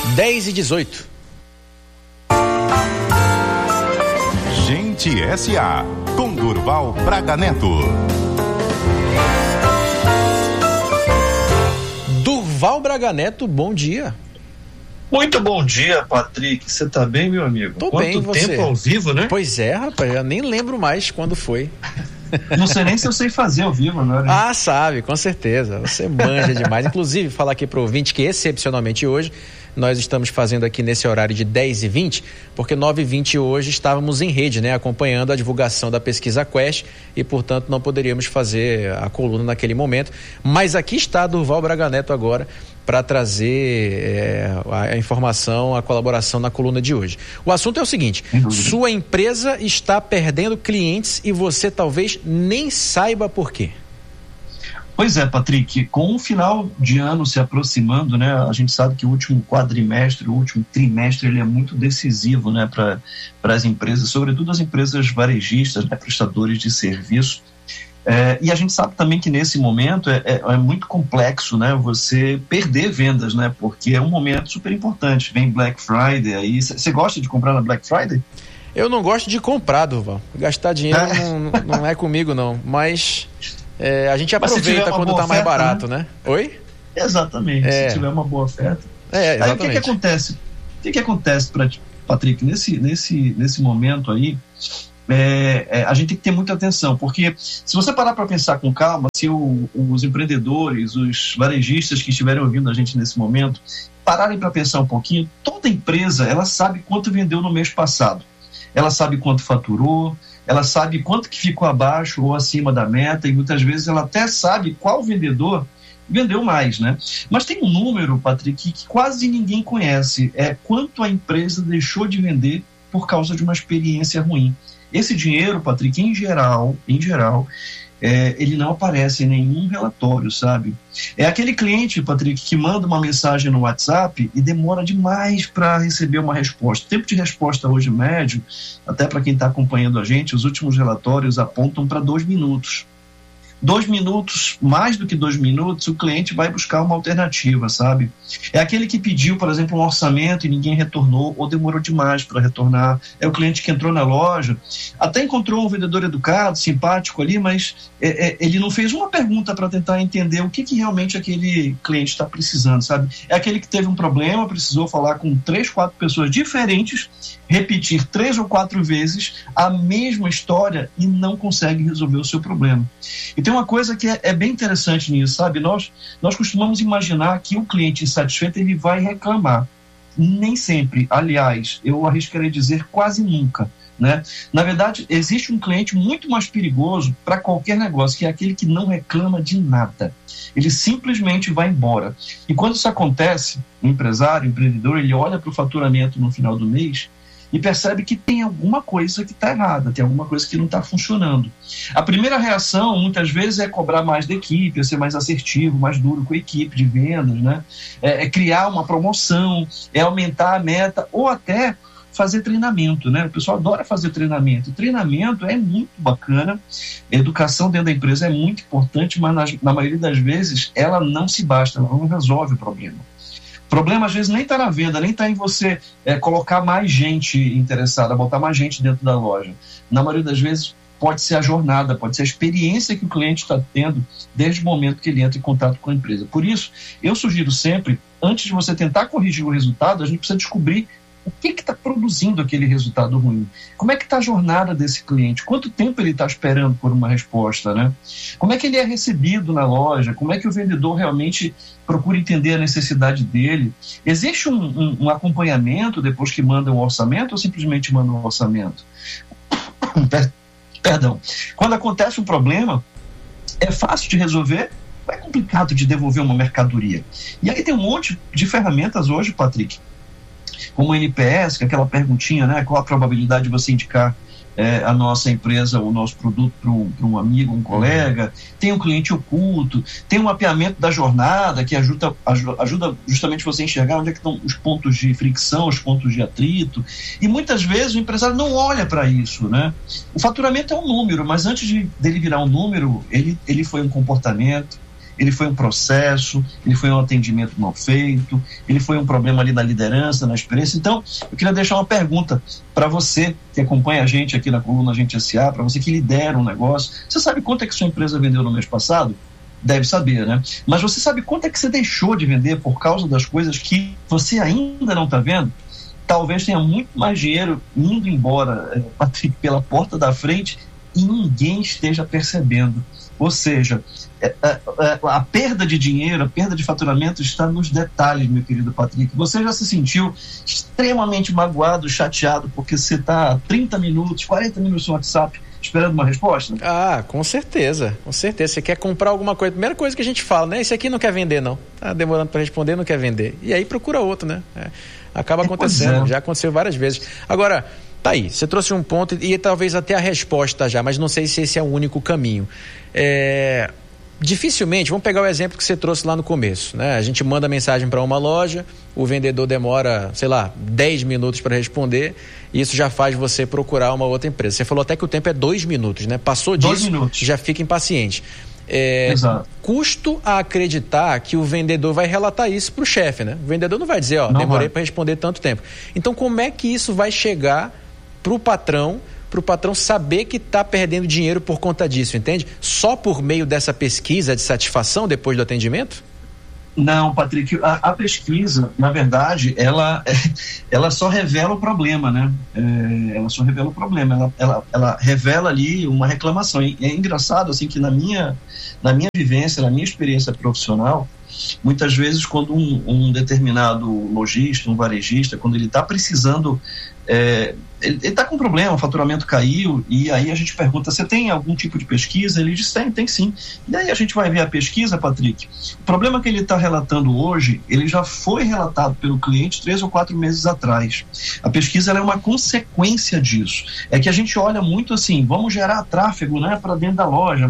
10h18. Gente S.A. com Durval Braga Neto. Durval Braga Neto, bom dia. Muito bom dia, Patrick. Você tá bem, meu amigo? Tô bem, Quanto você? tempo ao vivo, né? Pois é, rapaz, eu nem lembro mais quando foi. Não sei nem se eu sei fazer ao vivo agora. Ah, sabe, com certeza. Você manja demais. Inclusive, falar aqui pro ouvinte que excepcionalmente hoje nós estamos fazendo aqui nesse horário de 10h20, porque 9h20 hoje estávamos em rede, né, acompanhando a divulgação da pesquisa Quest e, portanto, não poderíamos fazer a coluna naquele momento. Mas aqui está Durval Braga Neto agora para trazer a informação, a colaboração na coluna de hoje. O assunto é o seguinte: sua empresa está perdendo clientes e você talvez nem saiba por quê. Pois é, Patrick, com o final de ano se aproximando, né, a gente sabe que o último quadrimestre, o último trimestre, ele é muito decisivo, né, para as empresas, sobretudo as empresas varejistas, né, prestadores de serviço. E a gente sabe também que nesse momento é muito complexo, né, você perder vendas, né, porque é um momento super importante. Vem Black Friday aí. Você gosta de comprar na Black Friday? Eu não gosto de comprar, Durval. Gastar dinheiro não é comigo, não. Mas a gente aproveita quando está mais barato, né? Oi? Exatamente. Se tiver uma boa oferta. Exatamente. Aí o que acontece? O que acontece, Patrick, nesse momento aí? A gente tem que ter muita atenção, porque se você parar para pensar com calma, se os empreendedores, os varejistas que estiverem ouvindo a gente nesse momento, pararem para pensar um pouquinho, toda empresa, ela sabe quanto vendeu no mês passado, ela sabe quanto faturou, ela sabe quanto que ficou abaixo ou acima da meta, e muitas vezes ela até sabe qual vendedor vendeu mais, né? Mas tem um número, Patrick, que quase ninguém conhece, é quanto a empresa deixou de vender por causa de uma experiência ruim. Esse dinheiro, Patrick, em geral, ele não aparece em nenhum relatório, sabe? É aquele cliente, Patrick, que manda uma mensagem no WhatsApp e demora demais para receber uma resposta. O tempo de resposta hoje médio, até para quem está acompanhando a gente, os últimos relatórios apontam para 2 minutos. 2 minutos, mais do que 2 minutos, o cliente vai buscar uma alternativa, sabe? É aquele que pediu, por exemplo, um orçamento e ninguém retornou ou demorou demais para retornar. É o cliente que entrou na loja, até encontrou um vendedor educado, simpático ali, mas ele não fez uma pergunta para tentar entender o que realmente aquele cliente está precisando, sabe? É aquele que teve um problema, precisou falar com 3, 4 pessoas diferentes, repetir 3 ou 4 vezes a mesma história e não consegue resolver o seu problema. E tem uma coisa que é bem interessante nisso, sabe? Nós costumamos imaginar que o cliente insatisfeito ele vai reclamar. Nem sempre, aliás, eu arriscaria dizer quase nunca, né? Na verdade, existe um cliente muito mais perigoso para qualquer negócio, que é aquele que não reclama de nada. Ele simplesmente vai embora. E quando isso acontece, o empresário, o empreendedor, ele olha para o faturamento no final do mês e percebe que tem alguma coisa que está errada, tem alguma coisa que não está funcionando. A primeira reação, muitas vezes, é cobrar mais da equipe, é ser mais assertivo, mais duro com a equipe de vendas, né? É criar uma promoção, é aumentar a meta, ou até fazer treinamento, né? O pessoal adora fazer treinamento. Treinamento é muito bacana, educação dentro da empresa é muito importante, mas na maioria das vezes ela não se basta, ela não resolve o problema. O problema, às vezes, nem está na venda, nem está em você colocar mais gente interessada, botar mais gente dentro da loja. Na maioria das vezes, pode ser a jornada, pode ser a experiência que o cliente está tendo desde o momento que ele entra em contato com a empresa. Por isso, eu sugiro sempre, antes de você tentar corrigir o resultado, a gente precisa descobrir o que está produzindo aquele resultado ruim. Como é que está a jornada desse cliente? Quanto tempo ele está esperando por uma resposta, né? Como é que ele é recebido na loja? Como é que o vendedor realmente procura entender a necessidade dele? Existe um acompanhamento depois que manda um orçamento ou simplesmente manda um orçamento? Perdão. Quando acontece um problema, é fácil de resolver, é complicado de devolver uma mercadoria. E aí tem um monte de ferramentas hoje, Patrick, como o NPS, que é aquela perguntinha, né? Qual a probabilidade de você indicar a nossa empresa, o nosso produto para um amigo, um colega? Tem um cliente oculto, tem um mapeamento da jornada que ajuda justamente você a enxergar onde é que estão os pontos de fricção, os pontos de atrito, e muitas vezes o empresário não olha para isso, né? O faturamento é um número, mas antes dele virar um número, ele foi um comportamento, ele foi um processo, ele foi um atendimento mal feito, ele foi um problema ali na liderança, na experiência. Então, eu queria deixar uma pergunta para você que acompanha a gente aqui na coluna Agente SA, para você que lidera um negócio. Você sabe quanto é que sua empresa vendeu no mês passado? Deve saber, né? Mas você sabe quanto é que você deixou de vender por causa das coisas que você ainda não está vendo? Talvez tenha muito mais dinheiro indo embora, Patrick, pela porta da frente e ninguém esteja percebendo. Ou seja, a perda de dinheiro, a perda de faturamento está nos detalhes, meu querido Patrick. Você já se sentiu extremamente magoado, chateado, porque você está 30 minutos, 40 minutos no WhatsApp esperando uma resposta? Ah, com certeza, com certeza. Você quer comprar alguma coisa, a primeira coisa que a gente fala, né? Esse aqui não quer vender, não. Tá demorando para responder, não quer vender. E aí procura outro, né? Acaba acontecendo, já aconteceu várias vezes. Agora, tá aí, você trouxe um ponto e talvez até a resposta já, mas não sei se esse é o único caminho. Dificilmente, vamos pegar o exemplo que você trouxe lá no começo, né? A gente manda mensagem para uma loja, o vendedor demora, 10 minutos para responder, e isso já faz você procurar uma outra empresa. Você falou até que o tempo é 2 minutos, né? Passou disso, já fica impaciente. Exato. Custo a acreditar que o vendedor vai relatar isso para o chefe, né? O vendedor não vai dizer, demorei para responder tanto tempo. Então, como é que isso vai chegar para o patrão saber que está perdendo dinheiro por conta disso, entende? Só por meio dessa pesquisa de satisfação depois do atendimento? Não, Patrick, a pesquisa, na verdade, ela só revela o problema, né? Ela só revela o problema, ela revela ali uma reclamação. E é engraçado, assim, que na minha vivência, na minha experiência profissional, muitas vezes quando um determinado lojista, um varejista, quando ele está precisando, ele está com um problema, o faturamento caiu, e aí a gente pergunta, você tem algum tipo de pesquisa? Ele diz, tem sim. E aí a gente vai ver a pesquisa, Patrick. O problema que ele está relatando hoje, ele já foi relatado pelo cliente 3 ou 4 meses atrás. A pesquisa ela é uma consequência disso. É que a gente olha muito assim, vamos gerar tráfego, né, para dentro da loja,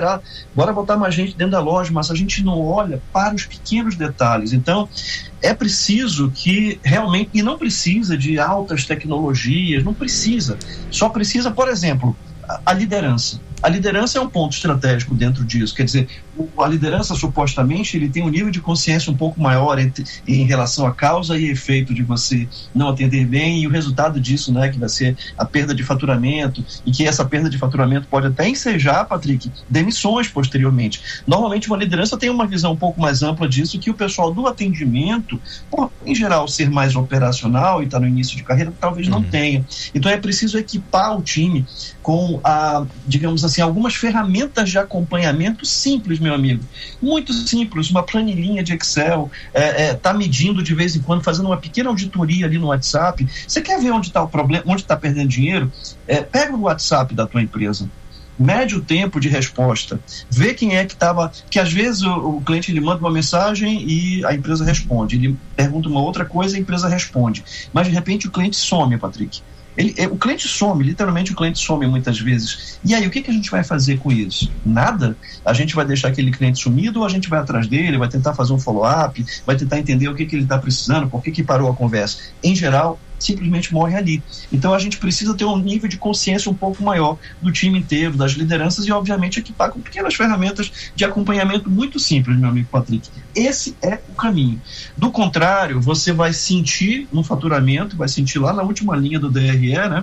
bora botar mais gente dentro da loja, mas a gente não olha para os pequenos detalhes. Então, é preciso que realmente, e não precisa de altas tecnologias, não precisa, só precisa, por exemplo, a liderança. A liderança é um ponto estratégico dentro disso, quer dizer, a liderança supostamente ele tem um nível de consciência um pouco maior em relação à causa e efeito de você não atender bem, e o resultado disso, né, que vai ser a perda de faturamento, e que essa perda de faturamento pode até ensejar, Patrick, demissões posteriormente. Normalmente uma liderança tem uma visão um pouco mais ampla disso, que o pessoal do atendimento, por em geral ser mais operacional e está no início de carreira, talvez não tenha. Então é preciso equipar o time com digamos assim, algumas ferramentas de acompanhamento simples, meu amigo, muito simples, uma planilhinha de Excel, tá medindo de vez em quando, fazendo uma pequena auditoria ali no WhatsApp. Você quer ver onde está o problema, onde está perdendo dinheiro? Pega o WhatsApp da tua empresa, mede o tempo de resposta, vê quem é que estava, que às vezes o cliente ele manda uma mensagem e a empresa responde, ele pergunta uma outra coisa e a empresa responde, mas de repente o cliente some, Patrick. O cliente some, literalmente o cliente some muitas vezes. E aí, o que a gente vai fazer com isso? Nada? A gente vai deixar aquele cliente sumido ou a gente vai atrás dele, vai tentar fazer um follow-up, vai tentar entender o que ele está precisando, por que parou a conversa? Em geral, simplesmente morre ali. Então a gente precisa ter um nível de consciência um pouco maior do time inteiro, das lideranças, e obviamente equipar com pequenas ferramentas de acompanhamento muito simples, meu amigo Patrick. Esse é o caminho. Do contrário, você vai sentir no faturamento, vai sentir lá na última linha do DRE, né?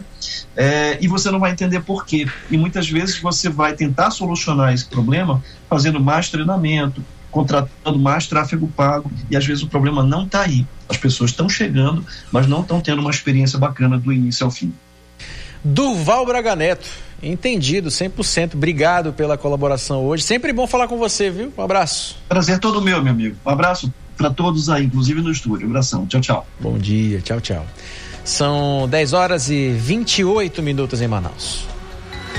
E você não vai entender por quê. E muitas vezes você vai tentar solucionar esse problema fazendo mais treinamento, contratando mais tráfego pago, e às vezes o problema não está aí. As pessoas estão chegando, mas não estão tendo uma experiência bacana do início ao fim. Durval Braga Neto, entendido, 100%. Obrigado pela colaboração hoje. Sempre bom falar com você, viu? Um abraço. Prazer todo meu, meu amigo. Um abraço para todos aí, inclusive no estúdio. Um abração. Tchau, tchau. Bom dia. Tchau, tchau. São 10 horas e 28 minutos em Manaus.